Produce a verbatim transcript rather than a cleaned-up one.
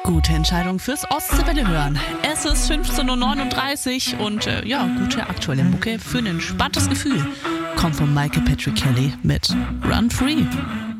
Gute Entscheidung fürs Ostseewelle hören. Es ist fünfzehn Uhr neununddreißig und äh, ja, gute aktuelle Mucke für ein entspanntes Gefühl. Kommt von Michael Patrick Kelly mit Run Free.